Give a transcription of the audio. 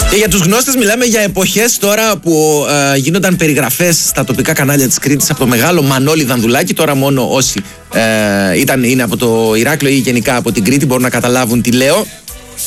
Και για τους γνώστες μιλάμε για εποχές τώρα που γίνονταν περιγραφές στα τοπικά κανάλια της Κρήτης από το μεγάλο Μανώλη Δανδουλάκη. Τώρα μόνο όσοι είναι από το Ηράκλειο ή γενικά από την Κρήτη μπορούν να καταλάβουν τι λέω.